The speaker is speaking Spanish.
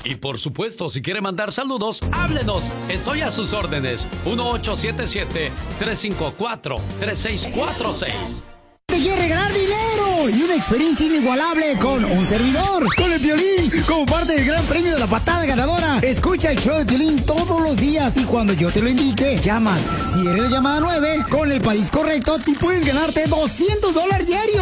Y por supuesto, si quiere mandar saludos, háblenos. Estoy a sus órdenes. 1877-354-3646. Te quiere regalar dinero y una experiencia inigualable con un servidor, con el Piolín, como parte del gran premio de la patada ganadora. Escucha el show de Piolín todos los días y cuando yo te lo indique, llamas. Si eres la llamada 9, con el país correcto, te puedes ganarte $200 diarios.